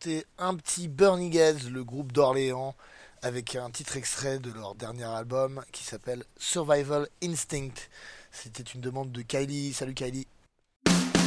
s'écouter un petit Burning Heads, le groupe d'Orléans, avec un titre extrait de leur dernier album qui s'appelle Survival Instinct. C'était une demande de Kylie. Salut Kylie.